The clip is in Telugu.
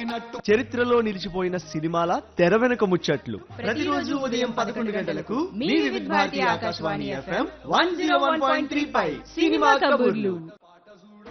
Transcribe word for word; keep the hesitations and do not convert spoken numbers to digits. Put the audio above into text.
తొక్కినట్టు చరిత్రలో నిలిచిపోయిన సినిమాల తెర వెనుక ముచ్చట్లు ప్రతిరోజు ఉదయం పదకొండు గంటలకు మీ వివిధ Bharati Akashvani FM one zero one point three pi cinema కబుర్లు.